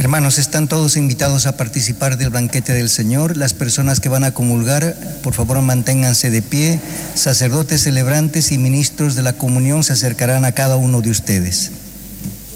Hermanos, están todos invitados a participar del banquete del Señor. Las personas que van a comulgar, por favor manténganse de pie. Sacerdotes celebrantes y ministros de la comunión se acercarán a cada uno de ustedes.